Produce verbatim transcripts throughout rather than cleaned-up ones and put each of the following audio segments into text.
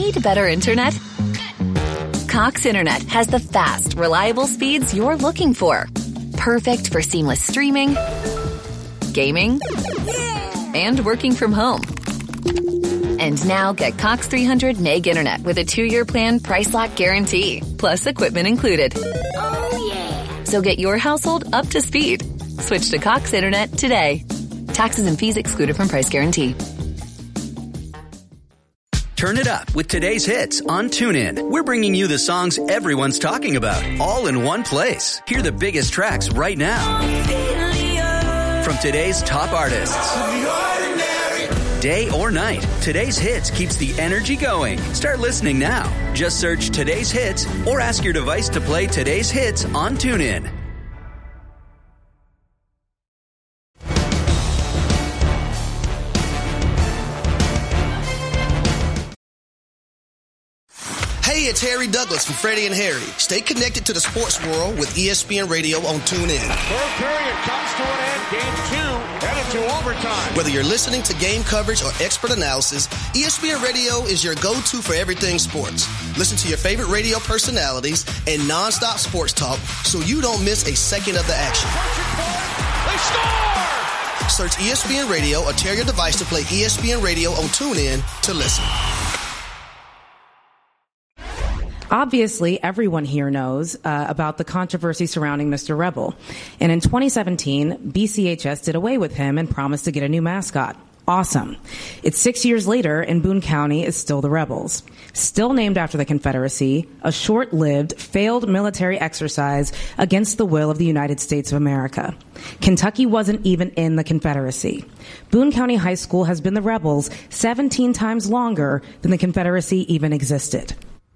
Need better internet? Cox Internet has the fast, reliable speeds you're looking for. Perfect for seamless streaming, gaming, and working from home. And now get Cox three hundred meg internet with a two-year plan price lock guarantee, plus equipment included. Oh, yeah. So get your household up to speed. Switch to Cox Internet today. Taxes and fees excluded from price guarantee. Turn it up with today's hits on TuneIn. We're bringing you the songs everyone's talking about, all in one place. Hear the biggest tracks right now from today's top artists. Day or night, today's hits keeps the energy going. Start listening now. Just search today's hits or ask your device to play today's hits on TuneIn. Hey, it's Harry Douglas from Freddie and Harry. Stay connected to the sports world with E S P N Radio on TuneIn. Third period comes to an end. Game two headed to overtime. Whether you're listening to game coverage or expert analysis, E S P N Radio is your go-to for everything sports. Listen to your favorite radio personalities and nonstop sports talk so you don't miss a second of the action. They score! Search E S P N Radio or tell your device to play E S P N Radio on TuneIn to listen. Obviously, everyone here knows uh, about the controversy surrounding Mister Rebel. And in twenty seventeen, B C H S did away with him and promised to get a new mascot. Awesome. It's six years later, and Boone County is still the Rebels. Still named after the Confederacy, a short-lived, failed military exercise against the will of the United States of America. Kentucky wasn't even in the Confederacy. Boone County High School has been the Rebels seventeen times longer than the Confederacy even existed.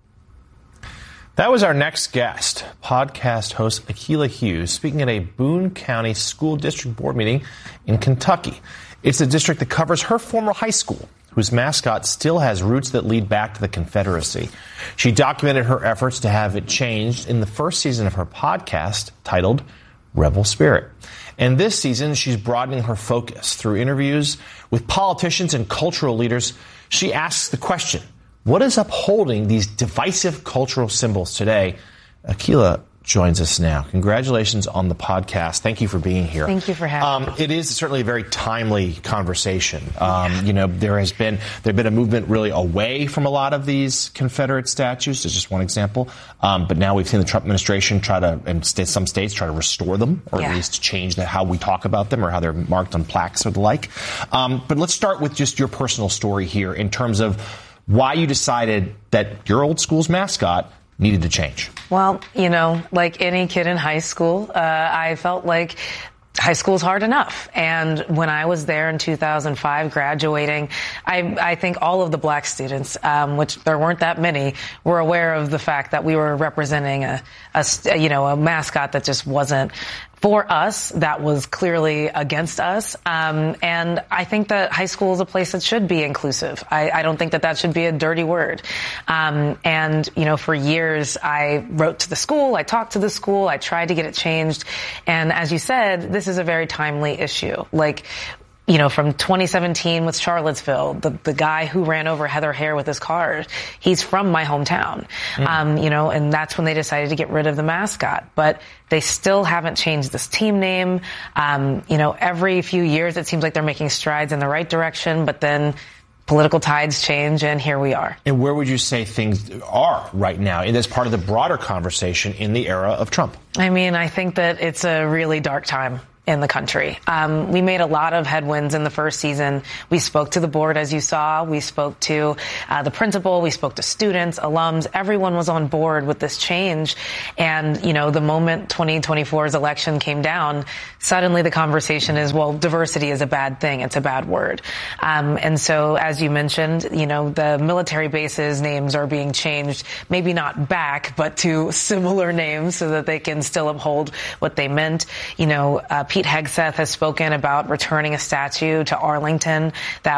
That was our next guest, podcast host Akilah Hughes, speaking at a Boone County School District Board meeting in Kentucky. It's a district that covers her former high school, whose mascot still has roots that lead back to the Confederacy. She documented her efforts to have it changed in the first season of her podcast titled Rebel Spirit. And this season, she's broadening her focus through interviews with politicians and cultural leaders. She asks the question, what is upholding these divisive cultural symbols today? Akilah joins us now. Congratulations on the podcast. Thank you for being here. Thank you for having um, me. It is certainly a very timely conversation. Um, yeah. You know, there has been there been a movement really away from a lot of these Confederate statues. It's just one example. Um, but now we've seen the Trump administration try to, and some states try to restore them, or yeah. at least change the, how we talk about them or how they're marked on plaques or the like. Um, but let's start with just your personal story here in terms of why you decided that your old school's mascot needed to change. Well, you know, like any kid in high school, uh, I felt like high school's hard enough. And when I was there in two thousand five graduating, I, I think all of the black students, um, which there weren't that many, were aware of the fact that we were representing a, a you know, a mascot that just wasn't for us, that was clearly against us. Um, and I think that high school is a place that should be inclusive. I, I don't think that that should be a dirty word. Um, and, you know, for years, I wrote to the school, I talked to the school, I tried to get it changed. And as you said, this is a very timely issue. Like, you know, from twenty seventeen with Charlottesville, the, the guy who ran over Heather Heyer with his car, he's from my hometown. Mm. Um, you know, and that's when they decided to get rid of the mascot. But they still haven't changed this team name. Um, you know, every few years it seems like they're making strides in the right direction, but then political tides change, and here we are. And where would you say things are right now? And as part of the broader conversation in the era of Trump. I mean, I think that it's a really dark time in the country. Um, we made a lot of headwinds in the first season. We spoke to the board, as you saw. We spoke to uh, the principal. We spoke to students, alums. Everyone was on board with this change. And, you know, the moment twenty twenty-four's election came down, suddenly the conversation is, well, diversity is a bad thing. It's a bad word. Um, and so, as you mentioned, you know, the military bases names are being changed, maybe not back, but to similar names so that they can still uphold what they meant. You know, uh, Pete Hegseth has spoken about returning a statue to Arlington that